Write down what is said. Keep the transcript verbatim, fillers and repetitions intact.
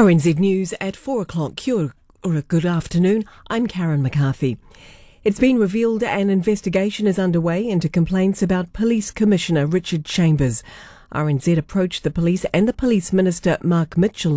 R N Z News at four o'clock. Kia ora, good afternoon. I'm Karen McCarthy. It's been revealed an investigation is underway into complaints about Police Commissioner Richard Chambers. R N Z approached the police and the Police Minister Mark Mitchell